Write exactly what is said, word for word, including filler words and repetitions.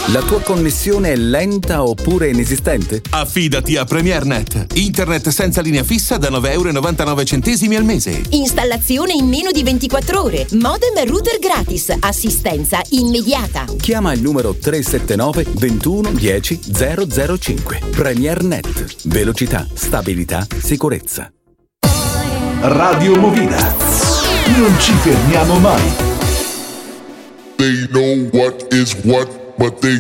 La tua connessione è lenta oppure inesistente? Affidati a PremierNet. Internet senza linea fissa da nove virgola novantanove euro al mese. Installazione in meno di ventiquattro ore. Modem e router gratis. Assistenza immediata. Chiama il numero tre sette nove ventuno dieci zero zero cinque. PremierNet. Velocità, stabilità, sicurezza. Radio Movida. Non ci fermiamo mai. They know what is what, but they